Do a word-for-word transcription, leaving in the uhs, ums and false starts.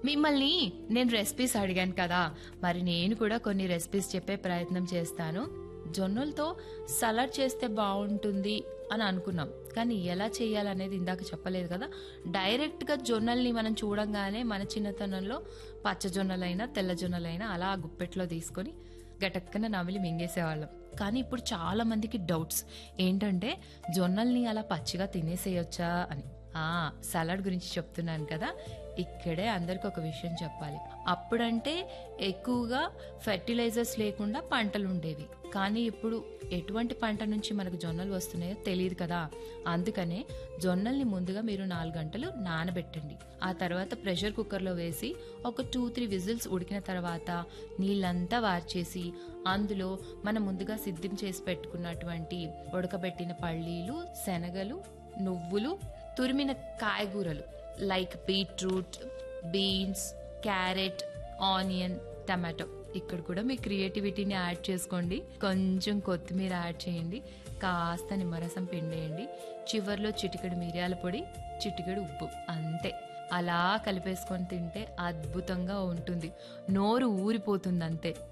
మిమ్మల్ని నేను రెసిపీస్ అడిగాను కదా, మరి నేను కూడా కొన్ని రెసిపీస్ చెప్పే ప్రయత్నం చేస్తాను. జొన్నలతో సలాడ్ చేస్తే బాగుంటుంది అని అనుకున్నాం, కానీ ఎలా చేయాలనేది ఇందాక చెప్పలేదు కదా. డైరెక్ట్ గా జొన్నల్ని మనం చూడంగానే మన చిన్నతనంలో పచ్చ జొన్నలైనా తెల్ల జొన్నలైనా అలా గుప్పెట్లో తీసుకొని గటక్కన నమిలి మింగేసేవాళ్ళం. కానీ ఇప్పుడు చాలా మందికి డౌట్స్ ఏంటంటే జొన్నల్ని అలా పచ్చిగా తినేసేయొచ్చా అని. ఆ సలాడ్ గురించి చెప్తున్నాను కదా. ఇక్కడే అందరికి ఒక విషయం చెప్పాలి. అప్పుడంటే ఎక్కువగా ఫెర్టిలైజర్స్ లేకుండా పంటలు ఉండేవి, కానీ ఇప్పుడు ఎటువంటి పంట నుంచి మనకు జొన్నలు వస్తున్నాయో తెలియదు కదా. అందుకనే జొన్నల్ని ముందుగా మీరు నాలుగు గంటలు నానబెట్టండి. ఆ తర్వాత ప్రెషర్ కుక్కర్లో వేసి ఒక టూ త్రీ విజిల్స్ ఉడికిన తర్వాత నీళ్ళంతా వార్చేసి అందులో మనం ముందుగా సిద్ధం చేసి పెట్టుకున్నటువంటి ఉడకబెట్టిన పల్లీలు, శనగలు, నువ్వులు, తురిమిన కాయగూరలు like beetroot, beans, carrot, onion, tomato. ఇక్కడ కూడా మీ క్రియేటివిటీని యాడ్ చేసుకోండి. కొంచెం కొత్తిమీర యాడ్ చేయండి, కాస్త నిమ్మరసం పిండేయండి, చివర్లో చిటికెడు మిరియాల పొడి, చిటికెడు ఉప్పు, అంతే. అలా కలిపేసుకొని తింటే అద్భుతంగా ఉంటుంది, నోరు ఊరిపోతుంది అంతే.